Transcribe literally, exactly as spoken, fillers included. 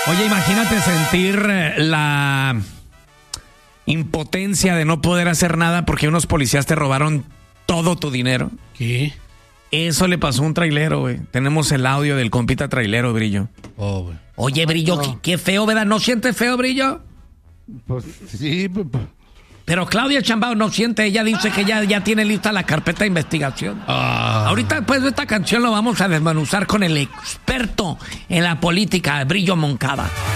Oye, imagínate sentir eh, la impotencia de no poder hacer nada porque unos policías te robaron todo tu dinero. ¿Qué? Eso le pasó a un trailero, güey. Tenemos el audio del compita trailero, Brillo. Oh, güey. Oye, Brillo, qué, qué feo, ¿verdad? ¿No sientes feo, Brillo? Pues sí, pues, pues, Pero Claudia Chambao no siente, ella dice que ya, ya tiene lista la carpeta de investigación. Ah. Ahorita después de esta canción lo vamos a desmenuzar con el experto en la política, Brillo Moncada.